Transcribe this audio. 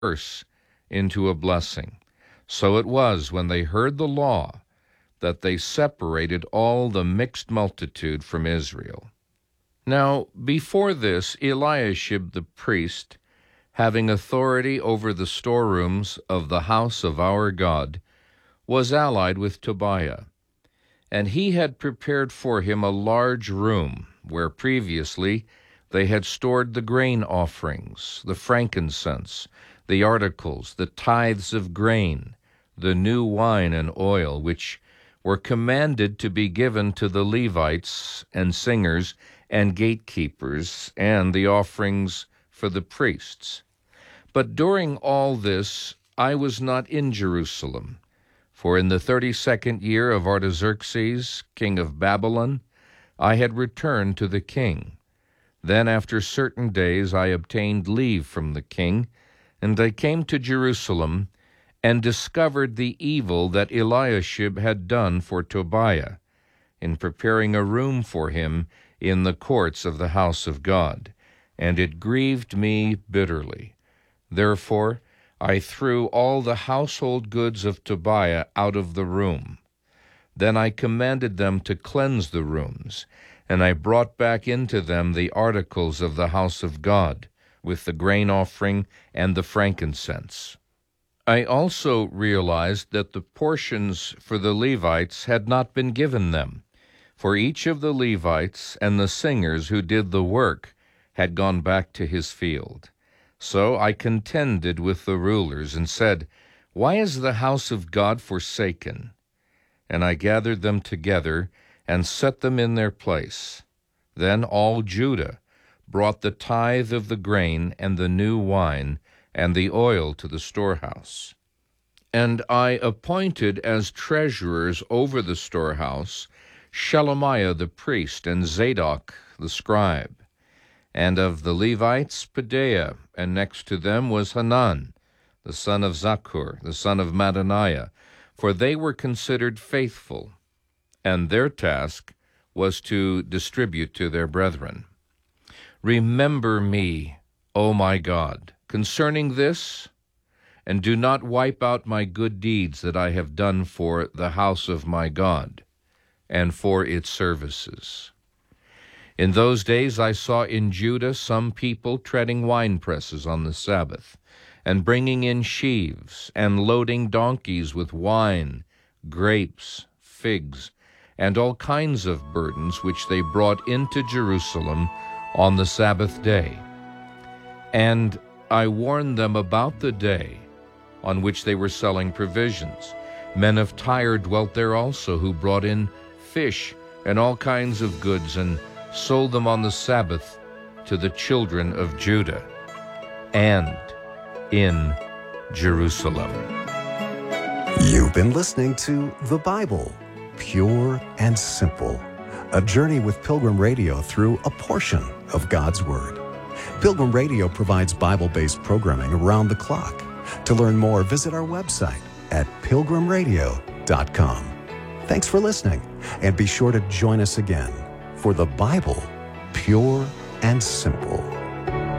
curse into a blessing. So it was when they heard the law that they separated all the mixed multitude from Israel. Now, before this, Eliashib the priest, having authority over the storerooms of the house of our God, was allied with Tobiah, and he had prepared for him a large room, where previously they had stored the grain offerings, the frankincense, the articles, the tithes of grain, the new wine and oil, which were commanded to be given to the Levites and singers and gatekeepers, and the offerings for the priests. But during all this I was not in Jerusalem, for in the 32nd year of Artaxerxes, king of Babylon, I had returned to the king. Then after certain days I obtained leave from the king, and I came to Jerusalem, and discovered the evil that Eliashib had done for Tobiah, in preparing a room for him in the courts of the house of God, and it grieved me bitterly. Therefore I threw all the household goods of Tobiah out of the room. Then I commanded them to cleanse the rooms, and I brought back into them the articles of the house of God, with the grain offering and the frankincense. I also realized that the portions for the Levites had not been given them, for each of the Levites and the singers who did the work had gone back to his field. So I contended with the rulers and said, "Why is the house of God forsaken?" And I gathered them together and set them in their place. Then all Judah brought the tithe of the grain and the new wine and the oil to the storehouse. And I appointed as treasurers over the storehouse Shelemiah the priest and Zadok the scribe. And of the Levites, Pedaiah, and next to them was Hanan, the son of Zakkur, the son of Mattaniah, for they were considered faithful, and their task was to distribute to their brethren. Remember me, O my God, concerning this, and do not wipe out my good deeds that I have done for the house of my God, and for its services. In those days I saw in Judah some people treading winepresses on the Sabbath, and bringing in sheaves, and loading donkeys with wine, grapes, figs, and all kinds of burdens which they brought into Jerusalem on the Sabbath day. And I warned them about the day on which they were selling provisions. Men of Tyre dwelt there also, who brought in fish and all kinds of goods, and sold them on the Sabbath to the children of Judah, and in Jerusalem. You've been listening to The Bible, Pure and Simple, a journey with Pilgrim Radio through a portion of God's Word. Pilgrim Radio provides Bible-based programming around the clock. To learn more, visit our website at pilgrimradio.com. Thanks for listening, and be sure to join us again for The Bible, Pure and Simple.